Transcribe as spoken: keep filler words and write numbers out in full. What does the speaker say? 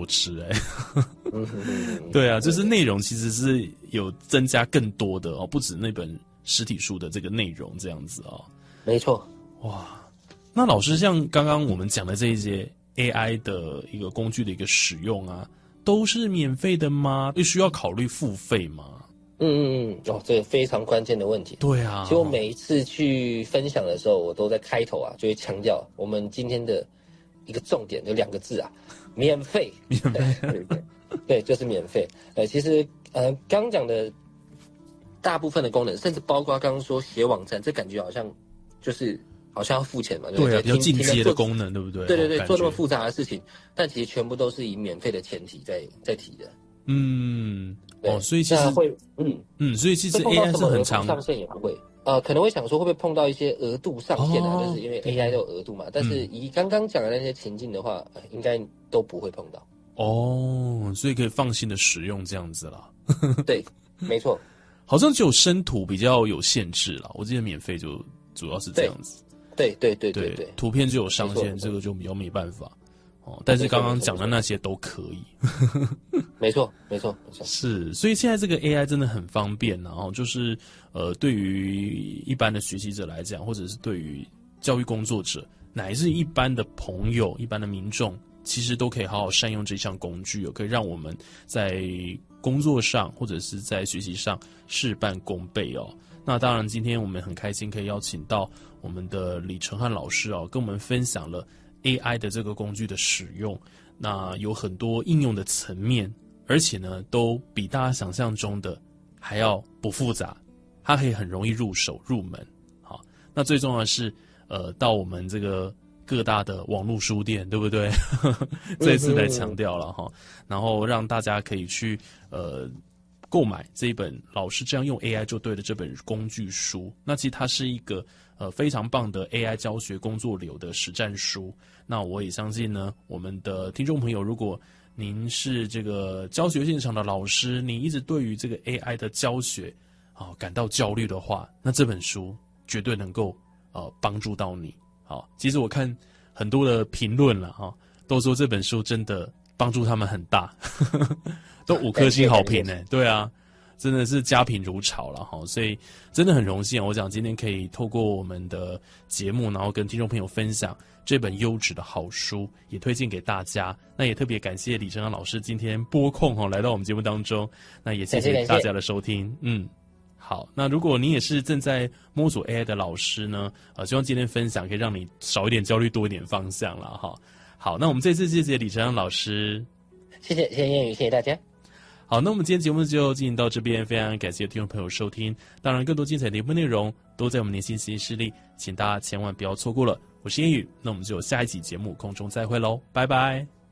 所吃哎、欸。对啊，就是内容其实是有增加更多的哦，不止那本实体书的这个内容这样子哦。 没错。 哇，那老师像刚刚我们讲的这一些 A I 的一个工具的一个使用啊，都是免费的吗？又需要考虑付费吗？ 嗯嗯嗯，哦，这个非常关键的问题。 对啊， 其实我每一次去分享的时候，我都在开头啊，就会强调我们今天的一个重点，有两个字啊，免费。 免费， 对对对，对，就是免费。呃，其实呃，刚讲的大部分的功能，甚至包括刚刚说写网站，这感觉好像就是好像要付钱嘛，对不对？ 对啊，比较进阶的功能， 对不对？ 对对对，做那么复杂的事情，但其实全部都是以免费的前提在在提的。 嗯，哦，所以其实会，嗯嗯，所以其实 A I 是很常上限也不会，呃，可能会想说会不会碰到一些额度上限啊？哦、就是因为 A I 都有额度嘛。但是以刚刚讲的那些情境的话，呃、应该都不会碰到。 哦，所以可以放心的使用这样子啦。 对，没错。 好像只有生图比较有限制啦，我记得免费就主要是这样子。 对对对对 对, 对，图片就有上限，这个就比较没办法。哦，但是刚刚讲的那些都可以。 没错，没错，没错。 是，所以现在这个 A I 真的很方便，然后就是呃，对于一般的学习者来讲，或者是对于教育工作者，乃至一般的朋友、一般的民众，其实都可以好好善用这项工具，可以让我们在工作上或者是在学习上事半功倍哦。那当然，今天我们很开心可以邀请到我们的李承翰老师哦，跟我们分享了 A I 的这个工具的使用，那有很多应用的层面，而且呢，都比大家想象中的还要不复杂，它可以很容易入手入门。好，那最重要的是，呃，到我们这个各大的网络书店，对不对？这一次来强调了哈，然后让大家可以去呃购买这一本老师这样用 A I 就对了这本工具书。那其实它是一个呃非常棒的 A I 教学工作流的实战书。那我也相信呢，我们的听众朋友，如果您是这个教学现场的老师，你一直对于这个 A I 的教学啊、呃、感到焦虑的话，那这本书绝对能够呃帮助到你。好，其实我看很多的评论了哈，都说这本书真的帮助他们很大，都五颗星好评呢。对啊，真的是家贫如潮了哈，所以真的很荣幸，我想今天可以透过我们的节目，然后跟听众朋友分享这本优质的好书，也推荐给大家。那也特别感谢李承翰老师今天拨空哈来到我们节目当中，那也谢谢大家的收听，嗯。好，那如果你也是正在摸索 A I 的老师呢，呃，希望今天分享可以让你少一点焦虑，多一点方向啦哈。好，那我们这次谢谢李承翰老师， 谢谢谢谢燕宇，谢谢大家。 好，那我们今天节目就进行到这边，非常感谢听众朋友收听。当然，更多精彩的节目内容都在我们年薪实习室里，请大家千万不要错过了。我是燕宇，那我们就下一期节目空中再会喽，拜拜。